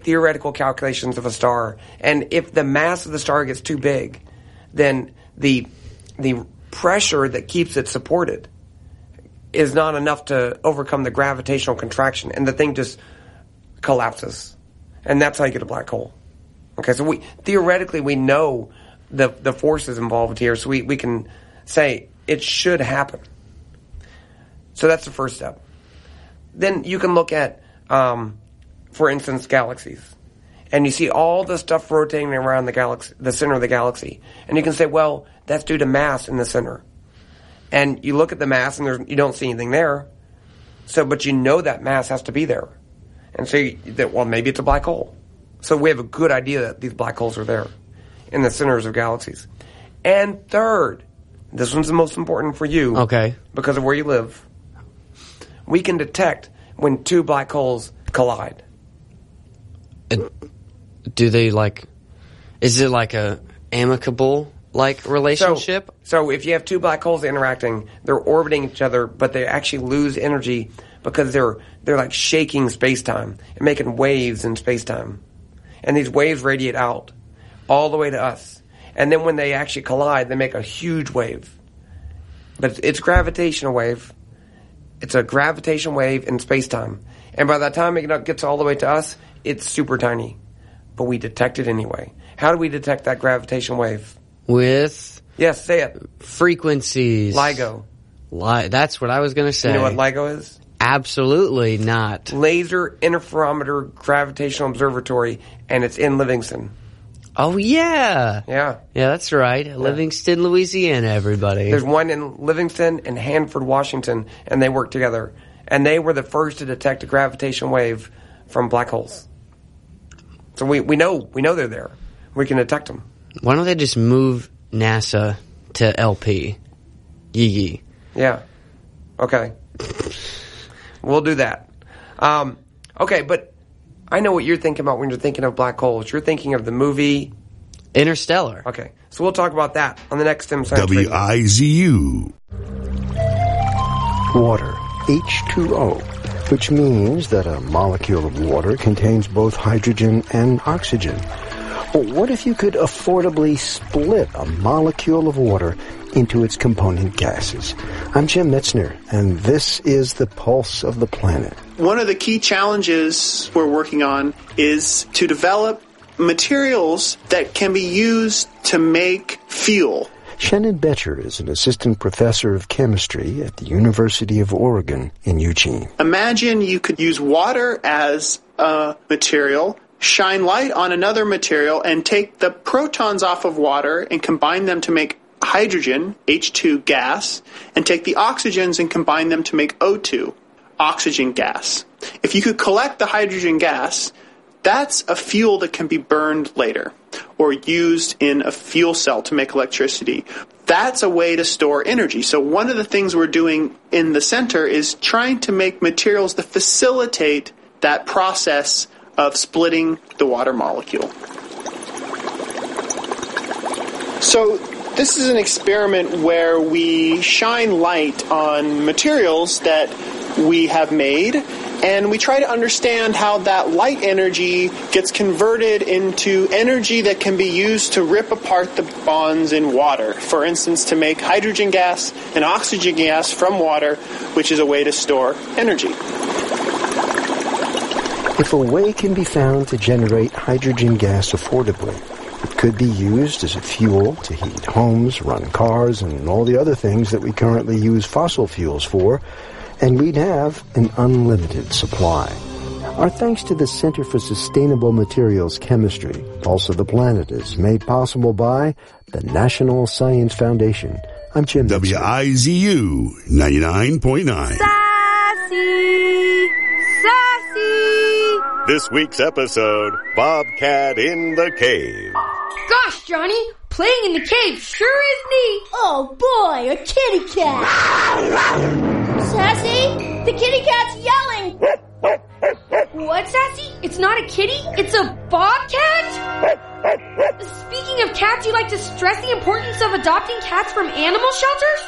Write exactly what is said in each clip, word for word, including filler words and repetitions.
theoretical calculations of a star, and if the mass of the star gets too big, then the the pressure that keeps it supported is not enough to overcome the gravitational contraction, and the thing just collapses. And that's how you get a black hole. Okay, so we theoretically we know the the forces involved here, so we, we can say it should happen. So that's the first step. Then you can look at, um, for instance, galaxies. And you see all the stuff rotating around the galaxy, the center of the galaxy. And you can say, well, that's due to mass in the center. And you look at the mass and there's, you don't see anything there. So, but you know that mass has to be there. And so you, that, well, maybe it's a black hole. So we have a good idea that these black holes are there in the centers of galaxies. And third, this one's the most important for you. Okay. Because of where you live. We can detect when two black holes collide. And do they, like, is it like a amicable, like, relationship? So, so if you have two black holes interacting, they're orbiting each other, but they actually lose energy because they're, they're like shaking space-time and making waves in space-time. And these waves radiate out all the way to us. And then when they actually collide, they make a huge wave. But it's a gravitational wave. It's a gravitational wave in space-time. And by the time it gets all the way to us, it's super tiny. But we detect it anyway. How do we detect that gravitational wave? With? Yes, say it. Frequencies. LIGO. Li- that's what I was going to say. You know what LIGO is? Absolutely not. Laser Interferometer Gravitational Observatory, and it's in Livingston. Oh, yeah. Yeah. Yeah, that's right. Yeah. Livingston, Louisiana, everybody. There's one in Livingston and Hanford, Washington, and they work together. And they were the first to detect a gravitational wave from black holes. So we, we know we know they're there. We can detect them. Why don't they just move NASA to L P? Yee yee. Yeah. Okay. We'll do that. Um, okay, but I know what you're thinking about when you're thinking of black holes. You're thinking of the movie Interstellar. Okay, so we'll talk about that on the next STEM Science W I Z U. Water, H two O, which means that a molecule of water contains both hydrogen and oxygen. Well, what if you could affordably split a molecule of water into its component gases? I'm Jim Metzner, and this is the Pulse of the Planet. One of the key challenges we're working on is to develop materials that can be used to make fuel. Shannon Betcher is an assistant professor of chemistry at the University of Oregon in Eugene. Imagine you could use water as a material, shine light on another material, and take the protons off of water and combine them to make hydrogen, H two gas, and take the oxygens and combine them to make O two, oxygen gas. If you could collect the hydrogen gas, that's a fuel that can be burned later or used in a fuel cell to make electricity. That's a way to store energy. So one of the things we're doing in the center is trying to make materials that facilitate that process of splitting the water molecule. So this is an experiment where we shine light on materials that we have made, and we try to understand how that light energy gets converted into energy that can be used to rip apart the bonds in water. For instance, to make hydrogen gas and oxygen gas from water, which is a way to store energy. If a way can be found to generate hydrogen gas affordably, it could be used as a fuel to heat homes, run cars, and all the other things that we currently use fossil fuels for, and we'd have an unlimited supply. Our thanks to the Center for Sustainable Materials Chemistry, Pulse of the Planet, is made possible by the National Science Foundation. I'm Jim W I Z U ninety-nine point nine. Sassy! Sassy! This week's episode, Bobcat in the Cave. Gosh, Johnny, playing in the cave sure is neat. Oh boy, a kitty cat. Sassy, the kitty cat's yelling. What, Sassy? It's not a kitty, it's a bobcat? Speaking of cats, you like to stress the importance of adopting cats from animal shelters?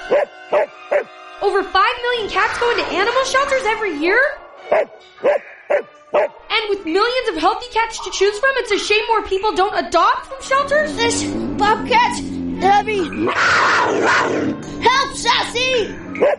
Over five million cats go into animal shelters every year? And with millions of healthy cats to choose from, it's a shame more people don't adopt from shelters? This bobcat's heavy. Help, Sassy!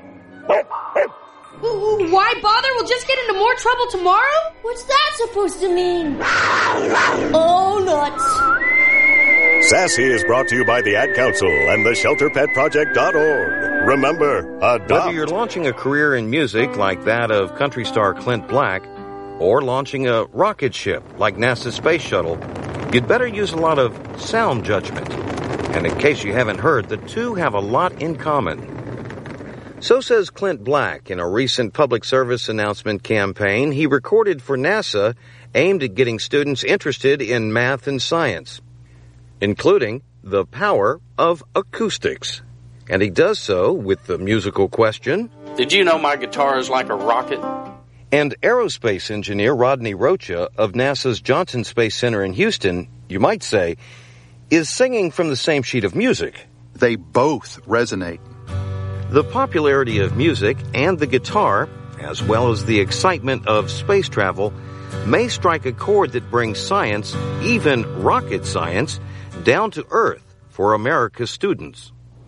Why bother? We'll just get into more trouble tomorrow? What's that supposed to mean? Oh, nuts. Sassy is brought to you by the Ad Council and the shelter pet project dot org. Remember, adopt. Whether you're launching a career in music like that of country star Clint Black, or launching a rocket ship like NASA's Space Shuttle, you'd better use a lot of sound judgment. And in case you haven't heard, the two have a lot in common. So says Clint Black in a recent public service announcement campaign he recorded for NASA aimed at getting students interested in math and science, including the power of acoustics. And he does so with the musical question, Did you know my guitar is like a rocket? And aerospace engineer Rodney Rocha of NASA's Johnson Space Center in Houston, you might say, is singing from the same sheet of music. They both resonate. The popularity of music and the guitar, as well as the excitement of space travel, may strike a chord that brings science, even rocket science, down to earth for America's students.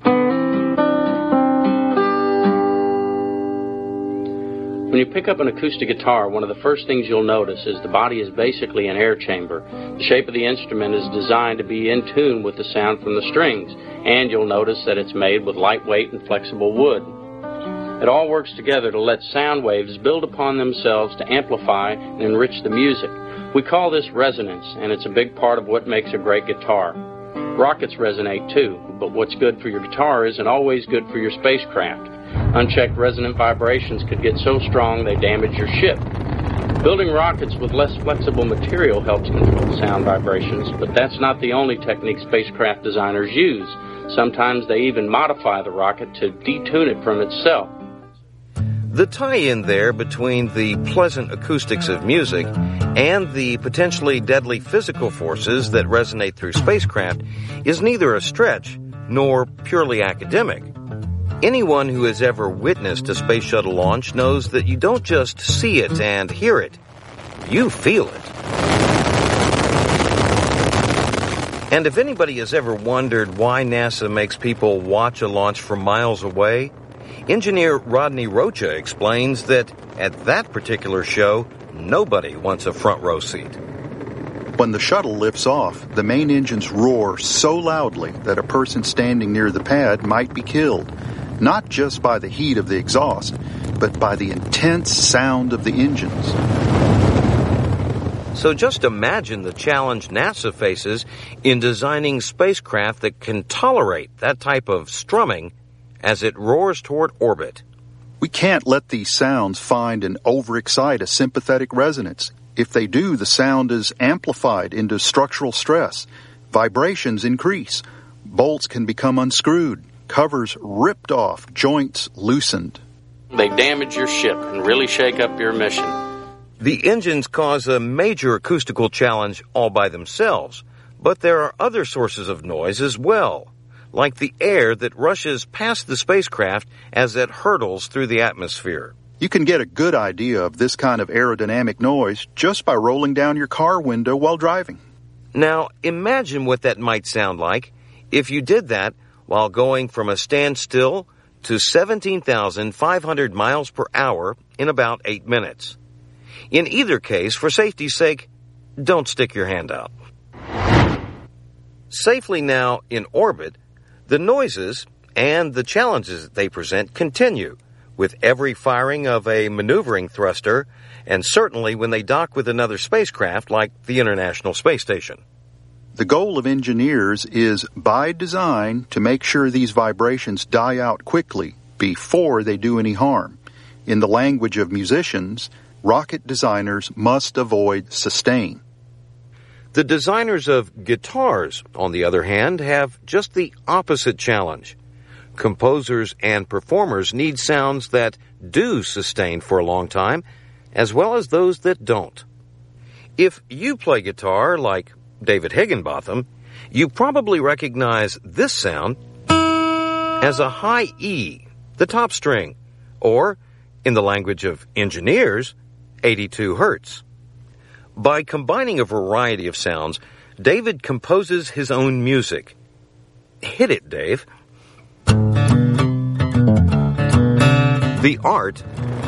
When you pick up an acoustic guitar, one of the first things you'll notice is the body is basically an air chamber. The shape of the instrument is designed to be in tune with the sound from the strings, and you'll notice that it's made with lightweight and flexible wood. It all works together to let sound waves build upon themselves to amplify and enrich the music. We call this resonance, and it's a big part of what makes a great guitar. Rockets resonate too, but what's good for your guitar isn't always good for your spacecraft. Unchecked resonant vibrations could get so strong they damage your ship. Building rockets with less flexible material helps control sound vibrations, but that's not the only technique spacecraft designers use. Sometimes they even modify the rocket to detune it from itself. The tie-in there between the pleasant acoustics of music and the potentially deadly physical forces that resonate through spacecraft is neither a stretch nor purely academic. Anyone who has ever witnessed a space shuttle launch knows that you don't just see it and hear it, you feel it. And if anybody has ever wondered why NASA makes people watch a launch from miles away, engineer Rodney Rocha explains that at that particular show, nobody wants a front row seat. When the shuttle lifts off, the main engines roar so loudly that a person standing near the pad might be killed, not just by the heat of the exhaust, but by the intense sound of the engines. So just imagine the challenge NASA faces in designing spacecraft that can tolerate that type of strumming as it roars toward orbit. We can't let these sounds find and overexcite a sympathetic resonance. If they do, the sound is amplified into structural stress. Vibrations increase. Bolts can become unscrewed. Covers ripped off. Joints loosened. They damage your ship and really shake up your mission. The engines cause a major acoustical challenge all by themselves, but there are other sources of noise as well, like the air that rushes past the spacecraft as it hurtles through the atmosphere. You can get a good idea of this kind of aerodynamic noise just by rolling down your car window while driving. Now, imagine what that might sound like if you did that while going from a standstill to seventeen thousand five hundred miles per hour in about eight minutes. In either case, for safety's sake, don't stick your hand out. Safely now in orbit, the noises and the challenges that they present continue with every firing of a maneuvering thruster, and certainly when they dock with another spacecraft like the International Space Station. The goal of engineers is, by design, to make sure these vibrations die out quickly before they do any harm. In the language of musicians, rocket designers must avoid sustain. The designers of guitars, on the other hand, have just the opposite challenge. Composers and performers need sounds that do sustain for a long time, as well as those that don't. If you play guitar like David Higginbotham, you probably recognize this sound as a high E, the top string, or, in the language of engineers, eighty-two hertz. By combining a variety of sounds, David composes his own music. Hit it, Dave. The art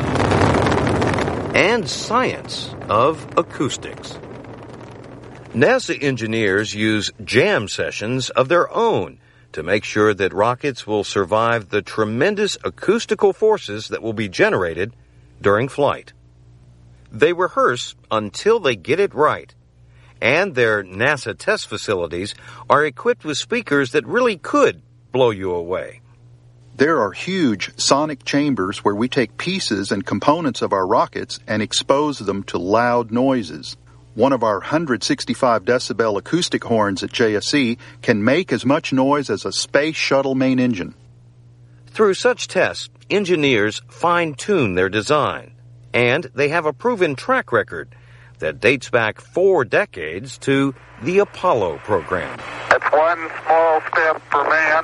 and science of acoustics. NASA engineers use jam sessions of their own to make sure that rockets will survive the tremendous acoustical forces that will be generated during flight. They rehearse until they get it right, and their NASA test facilities are equipped with speakers that really could blow you away. There are huge sonic chambers where we take pieces and components of our rockets and expose them to loud noises. One of our one hundred sixty-five decibel acoustic horns at J S C can make as much noise as a space shuttle main engine. Through such tests, engineers fine-tune their design, and they have a proven track record that dates back four decades to the Apollo program. It's one small step for man.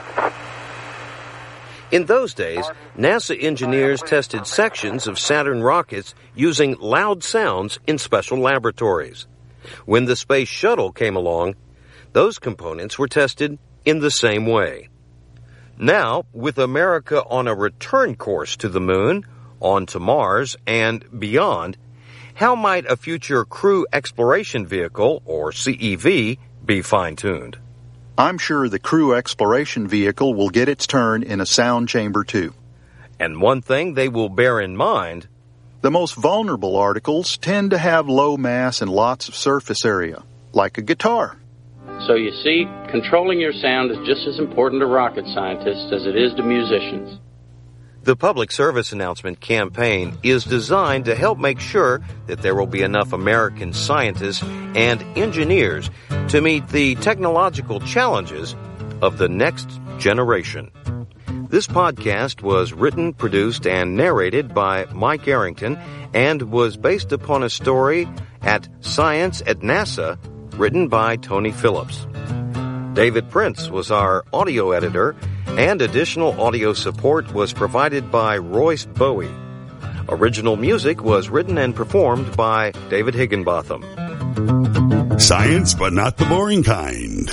In those days, NASA engineers tested sections of Saturn rockets using loud sounds in special laboratories. When the space shuttle came along, those components were tested in the same way. Now, with America on a return course to the moon, on to Mars, and beyond, how might a future crew exploration vehicle, or C E V, be fine-tuned? I'm sure the crew exploration vehicle will get its turn in a sound chamber too. And one thing they will bear in mind, the most vulnerable articles tend to have low mass and lots of surface area, like a guitar. So you see, controlling your sound is just as important to rocket scientists as it is to musicians. The public service announcement campaign is designed to help make sure that there will be enough American scientists and engineers to meet the technological challenges of the next generation. This podcast was written, produced, and narrated by Mike Arrington and was based upon a story at Science at NASA written by Tony Phillips. David Prince was our audio editor, and additional audio support was provided by Royce Bowie. Original music was written and performed by David Higginbotham. Science, but not the boring kind.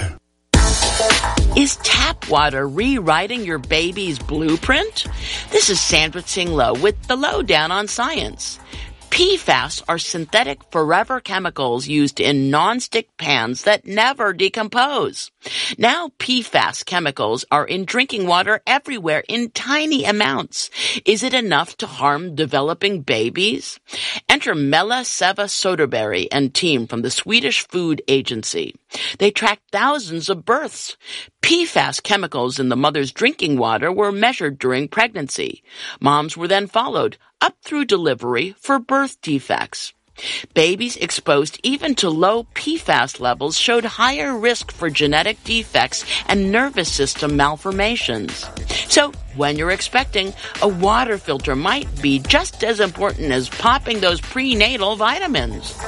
Is tap water rewriting your baby's blueprint? This is Sandra Tsinglow with the Lowdown on Science. P FAS are synthetic forever chemicals used in non-stick pans that never decompose. Now P FAS chemicals are in drinking water everywhere in tiny amounts. Is it enough to harm developing babies? Enter Mella Seva Soderberg and team from the Swedish Food Agency. They tracked thousands of births. P FAS chemicals in the mother's drinking water were measured during pregnancy. Moms were then followed up through delivery for birth defects. Babies exposed even to low P FAS levels showed higher risk for genetic defects and nervous system malformations. So, when you're expecting, a water filter might be just as important as popping those prenatal vitamins.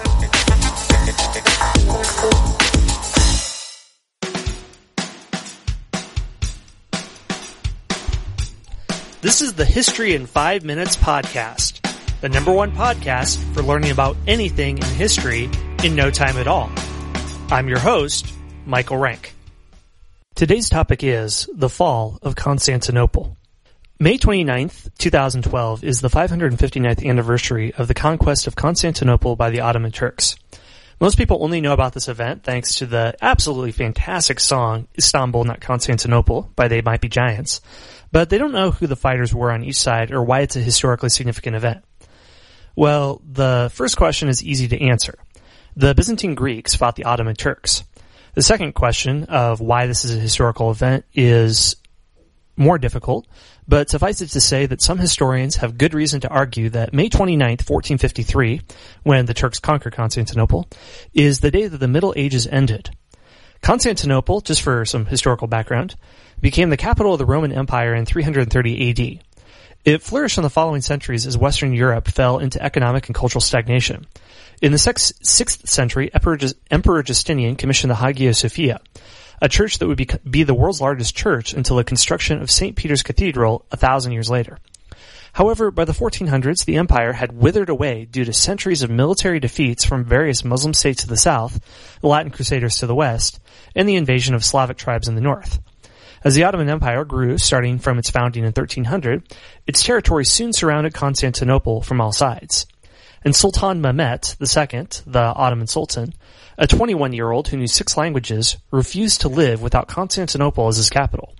This is the History in Five Minutes podcast, the number one podcast for learning about anything in history in no time at all. I'm your host, Michael Rank. Today's topic is the fall of Constantinople. May twenty-ninth, twenty twelve is the five hundred fifty-ninth anniversary of the conquest of Constantinople by the Ottoman Turks. Most people only know about this event thanks to the absolutely fantastic song Istanbul, Not Constantinople by They Might Be Giants, but they don't know who the fighters were on each side or why it's a historically significant event. Well, the first question is easy to answer. The Byzantine Greeks fought the Ottoman Turks. The second question of why this is a historical event is more difficult, but suffice it to say that some historians have good reason to argue that May twenty-ninth, fourteen fifty-three, when the Turks conquered Constantinople, is the day that the Middle Ages ended. Constantinople, just for some historical background, became the capital of the Roman Empire in three hundred thirty A D. It flourished in the following centuries as Western Europe fell into economic and cultural stagnation. In the sixth century, Emperor Justinian commissioned the Hagia Sophia, a church that would be, be the world's largest church until the construction of Saint Peter's Cathedral a thousand years later. However, by the fourteen hundreds, the empire had withered away due to centuries of military defeats from various Muslim states to the south, the Latin Crusaders to the west, and the invasion of Slavic tribes in the north. As the Ottoman Empire grew, starting from its founding in thirteen hundred, its territory soon surrounded Constantinople from all sides. And Sultan Mehmet the Second, the Ottoman Sultan, a twenty-one-year-old who knew six languages, refused to live without Constantinople as his capital.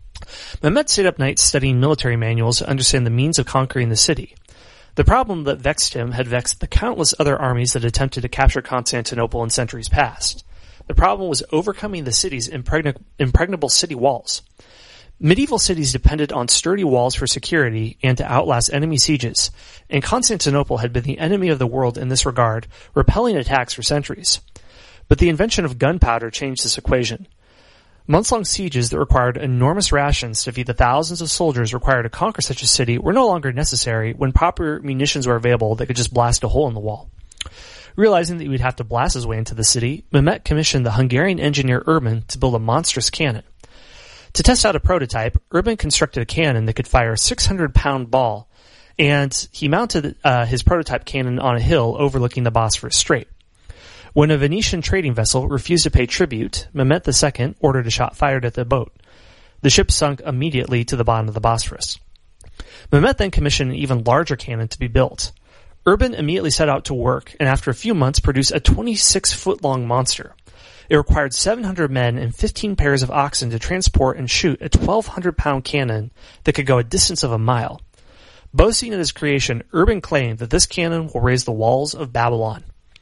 Mehmet stayed up nights studying military manuals to understand the means of conquering the city. The problem that vexed him had vexed the countless other armies that attempted to capture Constantinople in centuries past. The problem was overcoming the city's impregn- impregnable city walls. Medieval cities depended on sturdy walls for security and to outlast enemy sieges, and Constantinople had been the enemy of the world in this regard, repelling attacks for centuries. But the invention of gunpowder changed this equation. Months-long sieges that required enormous rations to feed the thousands of soldiers required to conquer such a city were no longer necessary when proper munitions were available that could just blast a hole in the wall. Realizing that he would have to blast his way into the city, Mehmet commissioned the Hungarian engineer Urban to build a monstrous cannon. To test out a prototype, Urban constructed a cannon that could fire a six hundred pound ball, and he mounted uh, his prototype cannon on a hill overlooking the Bosphorus Strait. When a Venetian trading vessel refused to pay tribute, Mehmet the Second ordered a shot fired at the boat. The ship sunk immediately to the bottom of the Bosphorus. Mehmet then commissioned an even larger cannon to be built. Urban immediately set out to work, and after a few months produced a twenty-six foot long monster. It required seven hundred men and fifteen pairs of oxen to transport and shoot a twelve hundred pound cannon that could go a distance of a mile. Boasting in his creation, Urban claimed that this cannon will raise the walls of Babylon.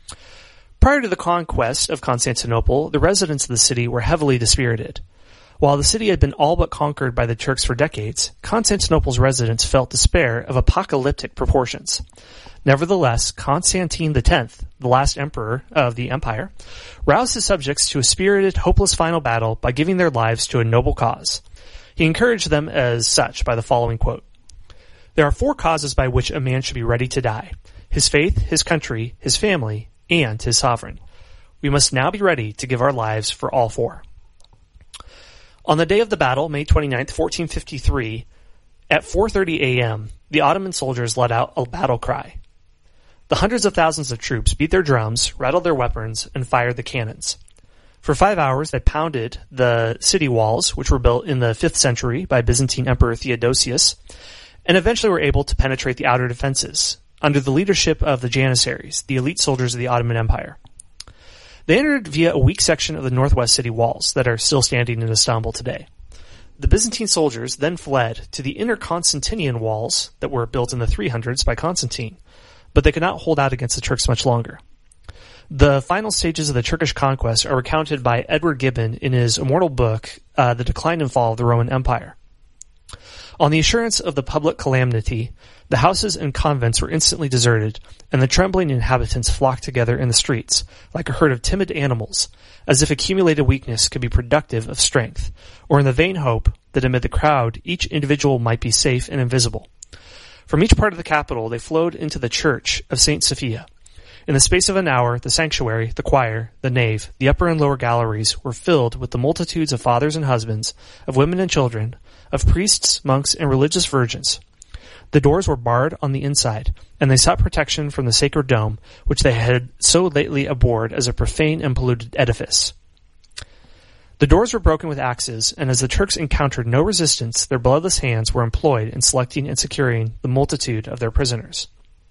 Prior to the conquest of Constantinople, the residents of the city were heavily dispirited. While the city had been all but conquered by the Turks for decades, Constantinople's residents felt despair of apocalyptic proportions. Nevertheless, Constantine the Tenth, the last emperor of the empire, roused his subjects to a spirited, hopeless final battle by giving their lives to a noble cause. He encouraged them as such by the following quote: "There are four causes by which a man should be ready to die: his faith, his country, his family, and his sovereign. We must now be ready to give our lives for all four." On the day of the battle, May twenty-ninth, fourteen fifty-three, at four thirty a.m., the Ottoman soldiers let out a battle cry. The hundreds of thousands of troops beat their drums, rattled their weapons, and fired the cannons. For five hours, they pounded the city walls, which were built in the fifth century by Byzantine Emperor Theodosius, and eventually were able to penetrate the outer defenses, under the leadership of the Janissaries, the elite soldiers of the Ottoman Empire. They entered via a weak section of the northwest city walls that are still standing in Istanbul today. The Byzantine soldiers then fled to the inner Constantinian walls that were built in the three hundreds by Constantine, but they could not hold out against the Turks much longer. The final stages of the Turkish conquest are recounted by Edward Gibbon in his immortal book, uh, The Decline and Fall of the Roman Empire. On the assurance of the public calamity, the houses and convents were instantly deserted, and the trembling inhabitants flocked together in the streets, like a herd of timid animals, as if accumulated weakness could be productive of strength, or in the vain hope that amid the crowd each individual might be safe and invisible. From each part of the capital they flowed into the church of Saint Sophia. In the space of an hour, the sanctuary, the choir, the nave, the upper and lower galleries were filled with the multitudes of fathers and husbands, of women and children, of priests, monks, and religious virgins. The doors were barred on the inside, and they sought protection from the sacred dome, which they had so lately abhorred as a profane and polluted edifice. The doors were broken with axes, and as the Turks encountered no resistance, their bloodless hands were employed in selecting and securing the multitude of their prisoners.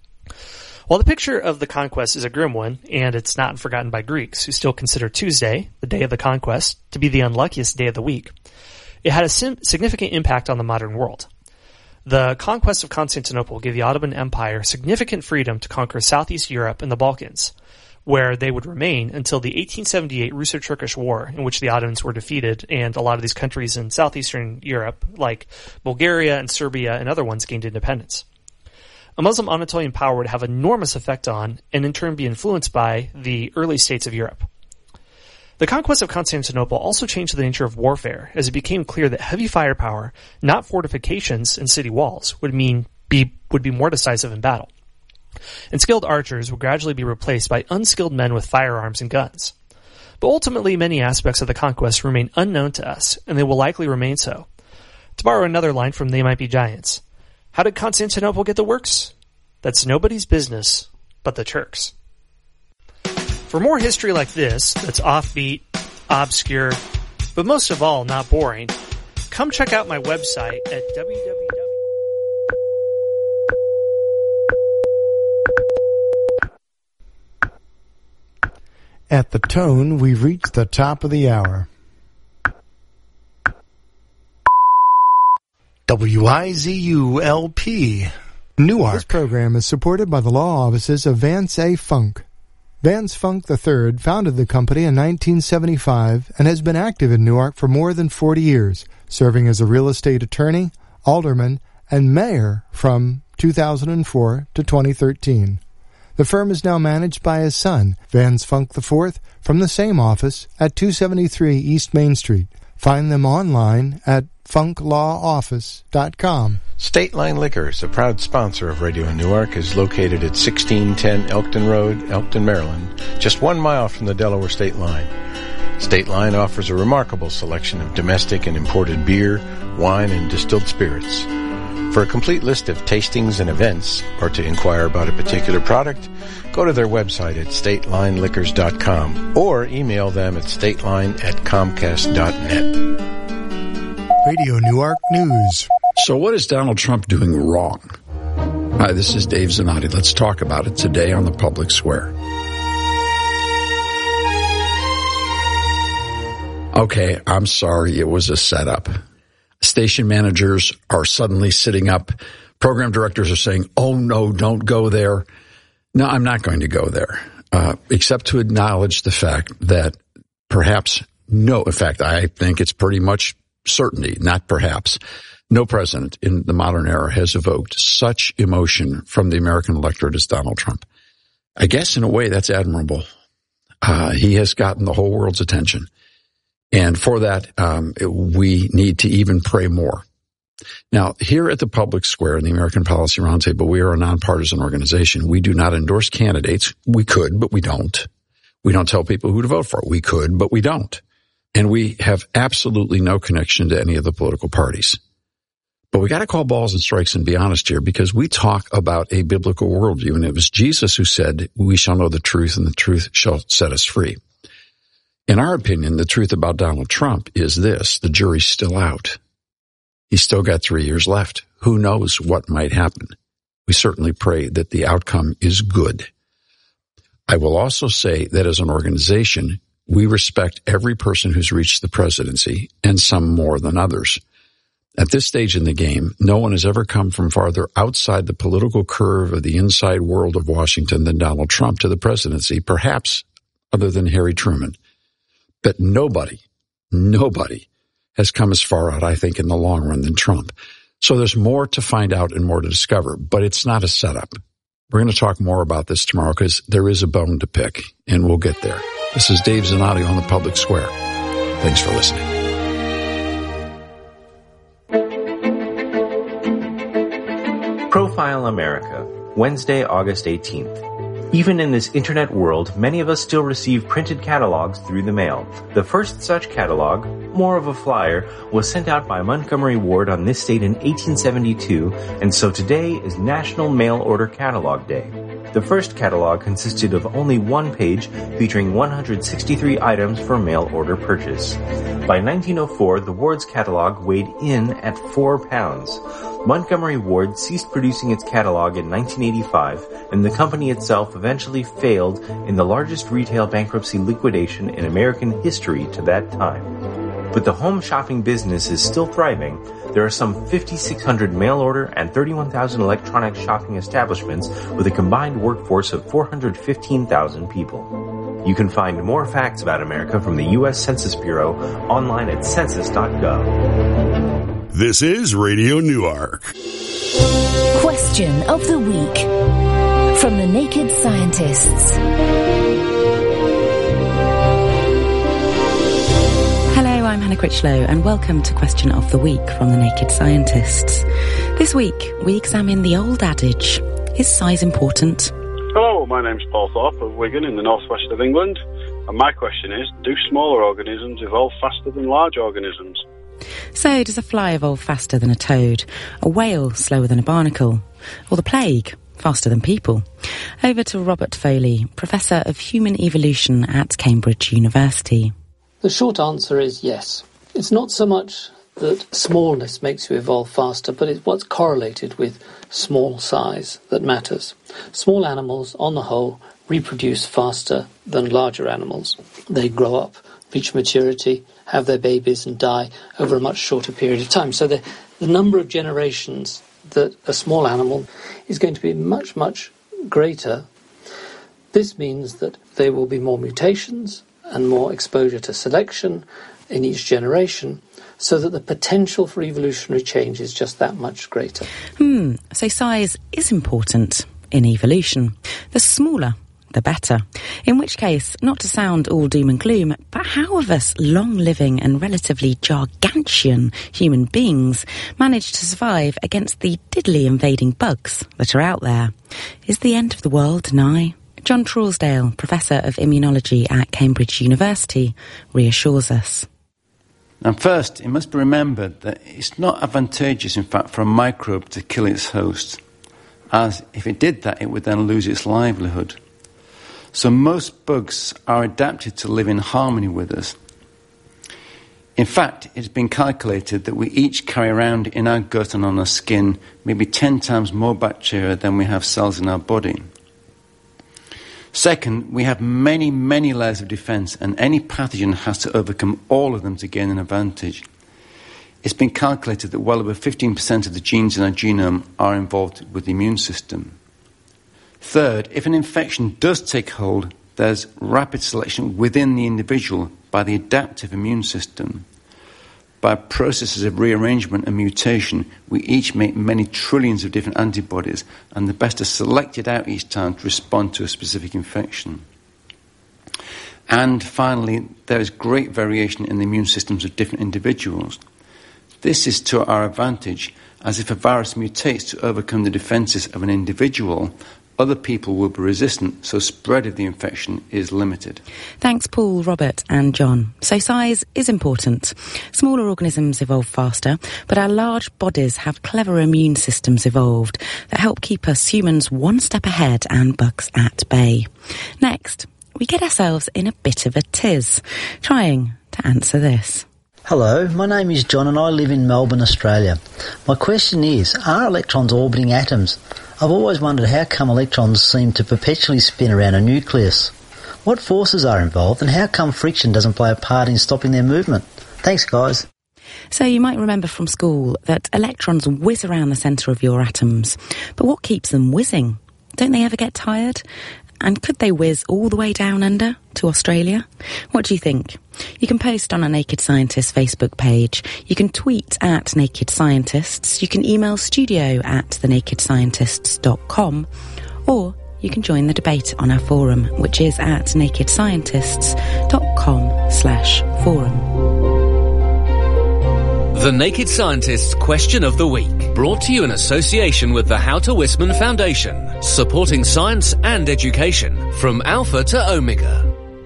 While the picture of the conquest is a grim one, and it's not forgotten by Greeks, who still consider Tuesday, the day of the conquest, to be the unluckiest day of the week, it had a sim- significant impact on the modern world. The conquest of Constantinople gave the Ottoman Empire significant freedom to conquer Southeast Europe and the Balkans, where they would remain until the eighteen seventy-eight Russo-Turkish War, in which the Ottomans were defeated, and a lot of these countries in southeastern Europe, like Bulgaria and Serbia and other ones, gained independence. A Muslim Anatolian power would have enormous effect on, and in turn be influenced by, the early states of Europe. The conquest of Constantinople also changed the nature of warfare, as it became clear that heavy firepower, not fortifications and city walls, would mean be would be more decisive in battle. And skilled archers would gradually be replaced by unskilled men with firearms and guns. But ultimately, many aspects of the conquest remain unknown to us, and they will likely remain so. To borrow another line from They Might Be Giants, How did Constantinople get the works? That's nobody's business but the Turks. For more history like this, that's offbeat, obscure, but most of all, not boring, come check out my website at w w w. At the tone, we've reached the top of the hour. W I Z U L P, Newark. This program is supported by the law offices of Vance A. Funk. Vance Funk the third founded the company in nineteen seventy-five and has been active in Newark for more than forty years, serving as a real estate attorney, alderman, and mayor from two thousand four to twenty thirteen. The firm is now managed by his son, Vance Funk the fourth, from the same office at two seventy-three East Main Street. Find them online at funk law office dot com. State Line Liquors, a proud sponsor of Radio Newark, is located at sixteen ten Elkton Road, Elkton, Maryland, just one mile from the Delaware State Line. State Line offers a remarkable selection of domestic and imported beer, wine, and distilled spirits. For a complete list of tastings and events, or to inquire about a particular product, go to their website at state line liquors dot com or email them at stateline at comcast dot net. Radio Newark News. So what is Donald Trump doing wrong? Hi, this is Dave Zanotti. Let's talk about it today on the Public Square. Okay, I'm sorry, it was a setup. Station managers are suddenly sitting up. Program directors are saying, oh, no, don't go there. No, I'm not going to go there, uh, except to acknowledge the fact that perhaps no, in fact, I think it's pretty much certainty, not perhaps, no president in the modern era has evoked such emotion from the American electorate as Donald Trump. I guess in a way that's admirable. Uh, he has gotten the whole world's attention. And for that, um, we need to even pray more. Now, here at the Public Square in the American Policy Roundtable, we are a nonpartisan organization. We do not endorse candidates. We could, but we don't. We don't tell people who to vote for. We could, but we don't. And we have absolutely no connection to any of the political parties. But we got to call balls and strikes and be honest here, because we talk about a biblical worldview. And it was Jesus who said, we shall know the truth and the truth shall set us free. In our opinion, the truth about Donald Trump is this: the jury's still out. He's still got three years left. Who knows what might happen? We certainly pray that the outcome is good. I will also say that as an organization, we respect every person who's reached the presidency, and some more than others. At this stage in the game, no one has ever come from farther outside the political curve of the inside world of Washington than Donald Trump to the presidency, perhaps other than Harry Truman. But nobody, nobody has come as far out, I think, in the long run than Trump. So there's more to find out and more to discover, but it's not a setup. We're going to talk more about this tomorrow because there is a bone to pick, and we'll get there. This is Dave Zanotti on the Public Square. Thanks for listening. Profile America, Wednesday, August eighteenth. Even in this internet world, many of us still receive printed catalogs through the mail. The first such catalog, more of a flyer, was sent out by Montgomery Ward on this date in eighteen seventy-two, and so today is National Mail Order Catalog Day. The first catalog consisted of only one page featuring one hundred sixty-three items for mail order purchase. By nineteen oh four, the Ward's catalog weighed in at four pounds. Montgomery Ward ceased producing its catalog in nineteen eighty-five, and the company itself eventually failed in the largest retail bankruptcy liquidation in American history to that time. But the home shopping business is still thriving. There are some five thousand six hundred mail order and thirty-one thousand electronic shopping establishments with a combined workforce of four hundred fifteen thousand people. You can find more facts about America from the U S Census Bureau online at census dot gov. This is Radio Newark. Question of the Week from the Naked Scientists. Hello, I'm Hannah Critchlow, and welcome to Question of the Week from the Naked Scientists. This week, we examine the old adage, is size important? Hello, my name's Paul Thorpe of Wigan in the northwest of England, and my question is, do smaller organisms evolve faster than large organisms? So does a fly evolve faster than a toad, a whale slower than a barnacle, or the plague faster than people? Over to Robert Foley, Professor of Human Evolution at Cambridge University. The short answer is yes. It's not so much that smallness makes you evolve faster, but it's what's correlated with small size that matters. Small animals, on the whole, reproduce faster than larger animals. They grow up, reach maturity, have their babies and die over a much shorter period of time. So the, the number of generations that a small animal is going to be much, much greater. This means that there will be more mutations and more exposure to selection in each generation, so that the potential for evolutionary change is just that much greater. Hmm, so size is important in evolution. The smaller, the better. In which case, not to sound all doom and gloom, but how have us long-living and relatively gargantuan human beings managed to survive against the diddly invading bugs that are out there? Is the end of the world nigh? John Trousdale, Professor of Immunology at Cambridge University, reassures us. Now first, it must be remembered that it's not advantageous, in fact, for a microbe to kill its host, as if it did that, it would then lose its livelihood. So most bugs are adapted to live in harmony with us. In fact, it's been calculated that we each carry around in our gut and on our skin maybe ten times more bacteria than we have cells in our body. Second, we have many, many layers of defense, and any pathogen has to overcome all of them to gain an advantage. It's been calculated that well over fifteen percent of the genes in our genome are involved with the immune system. Third, if an infection does take hold, there's rapid selection within the individual by the adaptive immune system. By processes of rearrangement and mutation, we each make many trillions of different antibodies, and the best are selected out each time to respond to a specific infection. And finally, there is great variation in the immune systems of different individuals. This is to our advantage, as if a virus mutates to overcome the defenses of an individual, other people will be resistant, so spread of the infection is limited. Thanks, Paul, Robert and John. So size is important. Smaller organisms evolve faster, but our large bodies have clever immune systems evolved that help keep us humans one step ahead and bugs at bay. Next, we get ourselves in a bit of a tiz, trying to answer this. Hello, my name is John and I live in Melbourne, Australia. My question is, are electrons orbiting atoms? I've always wondered how come electrons seem to perpetually spin around a nucleus. What forces are involved and how come friction doesn't play a part in stopping their movement? Thanks, guys. So you might remember from school that electrons whiz around the centre of your atoms. But what keeps them whizzing? Don't they ever get tired? And could they whiz all the way down under to Australia? What do you think? You can post on our Naked Scientists Facebook page. You can tweet at Naked Scientists. You can email studio at the naked scientists dot com. Or you can join the debate on our forum, which is at naked scientists dot com slash forum. The Naked Scientists Question of the Week, brought to you in association with the Houter Wisman Foundation, supporting science and education from Alpha to Omega.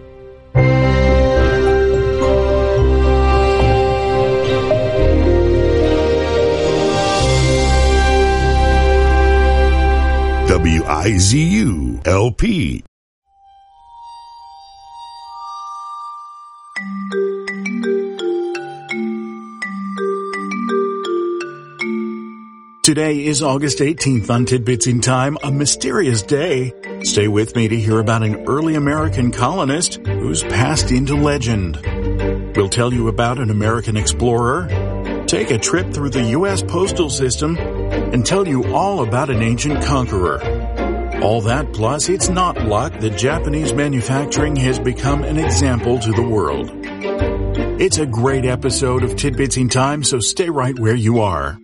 W I Z U L P. Today is August eighteenth on Tidbits in Time, a mysterious day. Stay with me to hear about an early American colonist who's passed into legend. We'll tell you about an American explorer, take a trip through the U S postal system, and tell you all about an ancient conqueror. All that plus it's not luck that Japanese manufacturing has become an example to the world. It's a great episode of Tidbits in Time, so stay right where you are.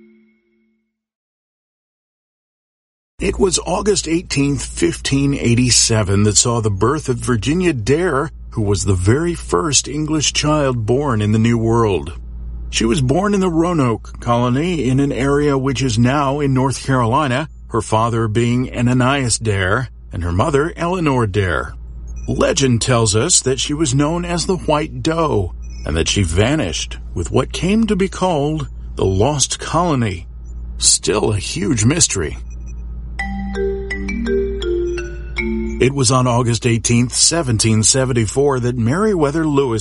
It was August eighteenth, fifteen eighty-seven that saw the birth of Virginia Dare, who was the very first English child born in the New World. She was born in the Roanoke colony in an area which is now in North Carolina, her father being Ananias Dare and her mother Eleanor Dare. Legend tells us that she was known as the White Doe, and that she vanished with what came to be called the Lost Colony. Still a huge mystery. It was on August eighteenth, seventeen seventy-four that Meriwether Lewis